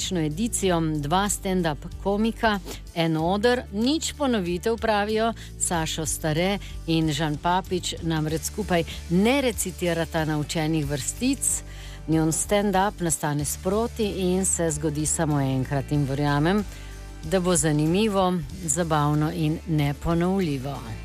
klasično edicijo, 2 stand-up komika, en oder, nič ponovitev, pravijo. Sašo Stare in Žan Papič namreč skupaj ne recitirata naučenih vrstic. Njun stand-up nastane sproti in se zgodi samo enkrat in verjamem, da bo zanimivo, zabavno in neponovljivo.